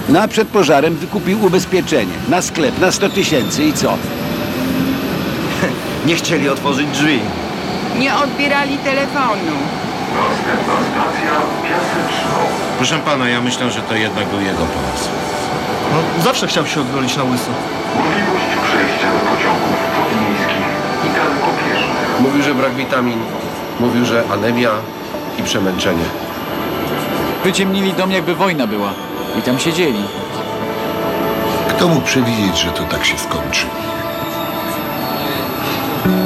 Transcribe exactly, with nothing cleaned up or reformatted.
No a przed pożarem wykupił ubezpieczenie. Na sklep, na sto tysięcy i co? Nie chcieli otworzyć drzwi. Nie odbierali telefonu. Następna stacja Piaseczno. Proszę pana, ja myślę, że to jednak był jego pomysł. No, zawsze chciał się odgolić na łyso. Możliwość przejścia do pociągów podmiejskich i dalekobieżnych. Mówił, że brak witamin. Mówił, że anemia i przemęczenie. Wyciemnili dom, jakby wojna była. I tam siedzieli. Kto mógł przewidzieć, że to tak się skończy?